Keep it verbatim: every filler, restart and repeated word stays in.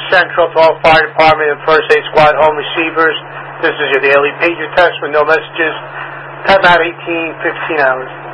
Central to all fire department and first aid squad home receivers. This is your daily pager test with no messages. Time out eighteen fifteen hours.